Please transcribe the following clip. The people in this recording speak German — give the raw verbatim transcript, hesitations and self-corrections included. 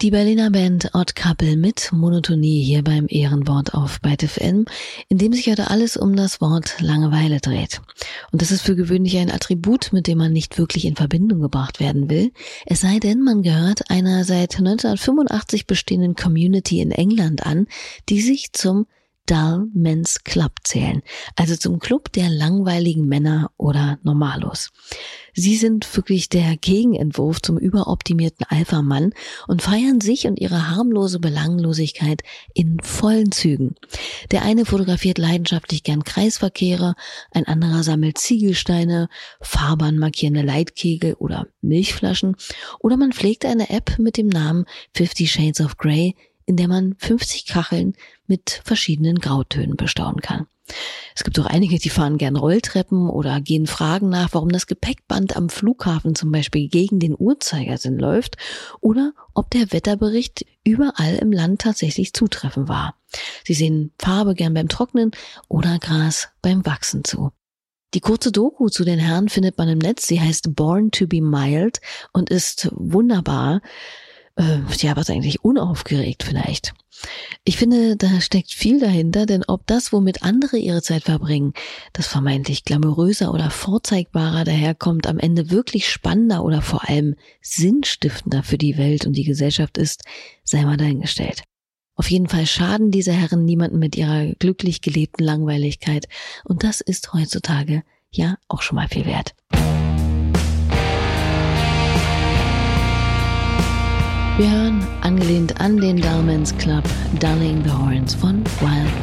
Die Berliner Band Odd Couple mit Monotonie hier beim Ehrenwort auf Byte F M, in dem sich heute alles um das Wort Langeweile dreht. Und das ist für gewöhnlich ein Attribut, mit dem man nicht wirklich in Verbindung gebracht werden will, es sei denn, man gehört einer seit neunzehnhundertfünfundachtzig bestehenden Community in England an, die sich zum Dull Men's Club zählen, also zum Club der langweiligen Männer oder Normalos. Sie sind wirklich der Gegenentwurf zum überoptimierten Alpha-Mann und feiern sich und ihre harmlose Belanglosigkeit in vollen Zügen. Der eine fotografiert leidenschaftlich gern Kreisverkehre, ein anderer sammelt Ziegelsteine, Fahrbahn markierende Leitkegel oder Milchflaschen, oder man pflegt eine App mit dem Namen Fifty Shades of Grey, in der man fünfzig Kacheln mit verschiedenen Grautönen bestaunen kann. Es gibt auch einige, die fahren gern Rolltreppen oder gehen Fragen nach, warum das Gepäckband am Flughafen zum Beispiel gegen den Uhrzeigersinn läuft oder ob der Wetterbericht überall im Land tatsächlich zutreffend war. Sie sehen Farbe gern beim Trocknen oder Gras beim Wachsen zu. Die kurze Doku zu den Herren findet man im Netz. Sie heißt Born to be Mild und ist wunderbar. Äh, ja, was eigentlich unaufgeregt vielleicht. Ich finde, da steckt viel dahinter, denn ob das, womit andere ihre Zeit verbringen, das vermeintlich glamouröser oder vorzeigbarer daherkommt, am Ende wirklich spannender oder vor allem sinnstiftender für die Welt und die Gesellschaft ist, sei mal dahingestellt. Auf jeden Fall schaden diese Herren niemanden mit ihrer glücklich gelebten Langweiligkeit und das ist heutzutage ja auch schon mal viel wert. Wir hören, angelehnt an den Dull Men's Club, Dulling the Horns von Wild